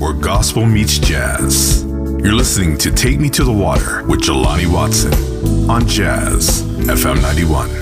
where gospel meets jazz. You're listening to Take Me to the Water with Jelani Watson on Jazz FM 91.